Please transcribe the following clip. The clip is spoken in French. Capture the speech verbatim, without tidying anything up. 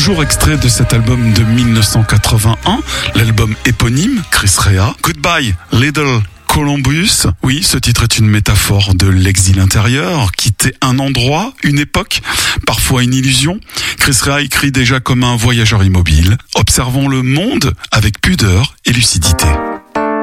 toujours extrait de cet album de mille neuf cent quatre-vingt-un, l'album éponyme, Chris Rea. Goodbye, Little Columbus. Oui, ce titre est une métaphore de l'exil intérieur, quitter un endroit, une époque, parfois une illusion. Chris Rea écrit déjà comme un voyageur immobile, observant le monde avec pudeur et lucidité.